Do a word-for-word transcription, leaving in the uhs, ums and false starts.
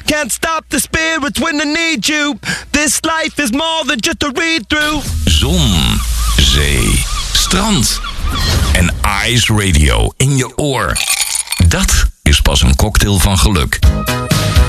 Can't stop the spirits when they need you. This life is more than just a read-through. Zon, zee, strand en Ice Radio in je oor. Dat is pas een cocktail van geluk.